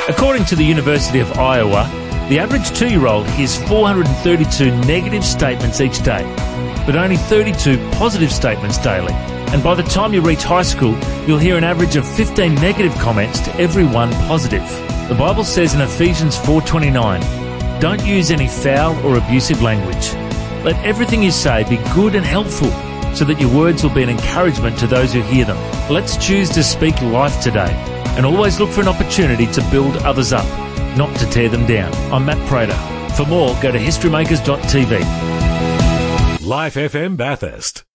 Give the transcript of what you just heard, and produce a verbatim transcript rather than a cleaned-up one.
According to the University of Iowa, the average two-year-old hears four hundred thirty-two negative statements each day, but only thirty-two positive statements daily. And by the time you reach high school, you'll hear an average of fifteen negative comments to every one positive. The Bible says in Ephesians four twenty-nine, "Don't use any foul or abusive language. Let everything you say be good and helpful, so that your words will be an encouragement to those who hear them." Let's choose to speak life today, and always look for an opportunity to build others up, not to tear them down. I'm Matt Prater. For more, go to history makers dot t v. Life F M Bathurst.